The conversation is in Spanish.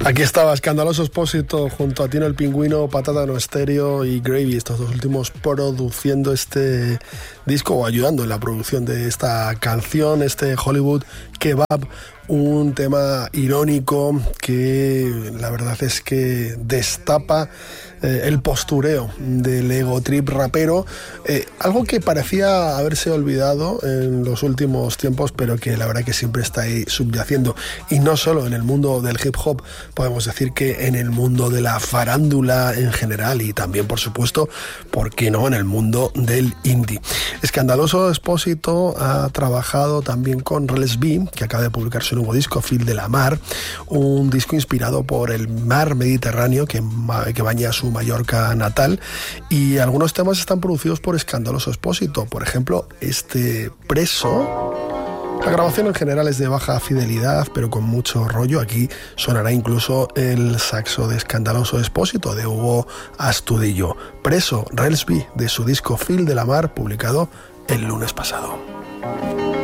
Aquí estaba Escandaloso Expósito junto a Tino el Pingüino, Patata No Estéreo y Gravy, estos dos últimos produciendo este disco o ayudando en la producción de esta canción, este Hollywood Kebab, un tema irónico que la verdad es que destapa el postureo del ego trip rapero, algo que parecía haberse olvidado en los últimos tiempos, pero que la verdad que siempre está ahí subyaciendo, y no solo en el mundo del hip hop, podemos decir que en el mundo de la farándula en general, y también por supuesto, ¿por qué no?, en el mundo del indie. Escandaloso Expósito ha trabajado también con Rels B, que acaba de publicar su nuevo disco, Fil de la Mar, un disco inspirado por el mar Mediterráneo que baña su Mallorca natal, y algunos temas están producidos por Escandaloso Expósito. Por ejemplo, este Preso. La grabación en general es de baja fidelidad, pero con mucho rollo. Aquí sonará incluso el saxo de Escandaloso Expósito, de Hugo Astudillo. Preso, Rels B, de su disco Fil de la Mar, publicado el lunes pasado.